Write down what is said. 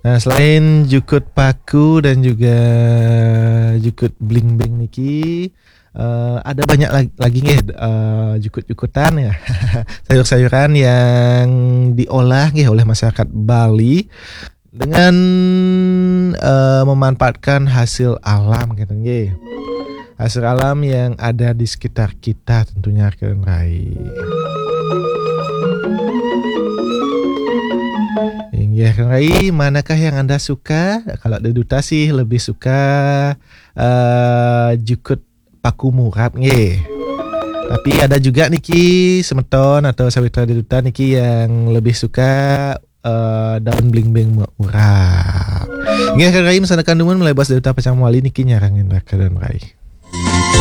Nah, selain jukut paku dan juga jukut bling bling niki, ada banyak lagi nih jukut-jukutan ya, sayur-sayuran yang diolah nih oleh masyarakat Bali dengan memanfaatkan hasil alam gitu nggih. Hasil alam yang ada di sekitar kita tentunya Keren Rai. Ya, Kang Rai, manakah yang Anda suka? Kalau di Duta sih lebih suka jukut paku murap nggih. Tapi ada juga niki semeton atau sawitra di Duta niki yang lebih suka daun bling-bling murap. Nggih Kang Rai, mesanakan dumun melebas di Duta Pacang Wali niki nyarangin Kang Rai.